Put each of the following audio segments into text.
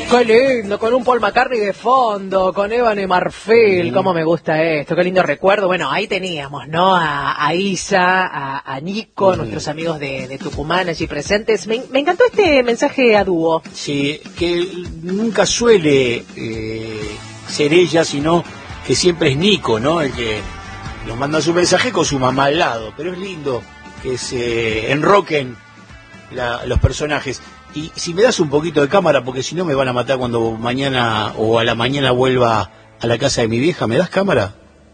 Qué lindo, con un Paul McCartney de fondo, con Ébano Marfil, cómo me gusta esto, qué lindo recuerdo. Bueno, ahí teníamos, ¿no? A Isa, a Nico, nuestros amigos de Tucumán allí presentes. Me encantó este mensaje a dúo. Sí, que nunca suele ser ella, sino que siempre es Nico, ¿no? El que nos manda su mensaje con su mamá al lado. Pero es lindo que se enroquen los personajes. Y si me das un poquito de cámara, porque si no me van a matar cuando mañana o a la mañana vuelva a la casa de mi vieja, ¿me das cámara?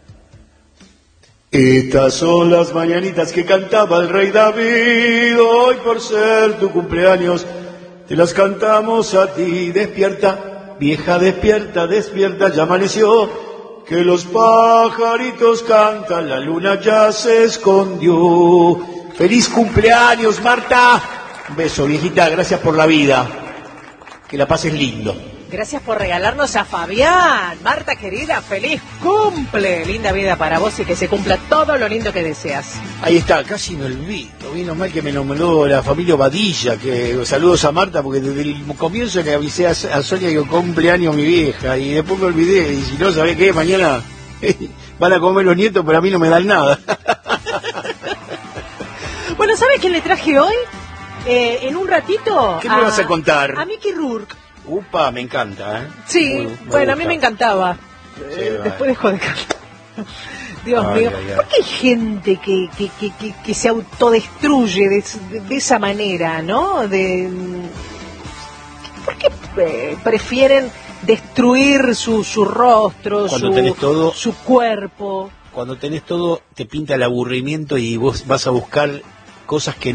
Estas son las mañanitas que cantaba el rey David, hoy por ser tu cumpleaños, te las cantamos a ti. Despierta, vieja, despierta, despierta, ya amaneció, que los pajaritos cantan, la luna ya se escondió. ¡Feliz cumpleaños, Marta! Un beso, viejita, gracias por la vida. Que la pases lindo. Gracias por regalarnos a Fabián. Marta querida, feliz cumple. Linda vida para vos y que se cumpla todo lo lindo que deseas. Ahí está, casi me olvido. Menos mal que me nombró la familia Badilla. Que saludos a Marta, porque desde el comienzo le avisé a Sonia que cumpleaños mi vieja. Y después me olvidé. Y si no, ¿sabés qué? Mañana van a comer los nietos, pero a mí no me dan nada. Bueno, ¿sabes quién le traje hoy? En un ratito. ¿Qué me vas a contar? A Mickey Rourke. Upa, me encanta, ¿eh? Sí, bueno, a mí me encantaba. Sí, después dejó de cantar. Dios mío, ¿por qué hay gente que se autodestruye de esa manera, no? ¿Por qué prefieren destruir su rostro, su cuerpo? Cuando tenés todo, te pinta el aburrimiento y vos vas a buscar cosas que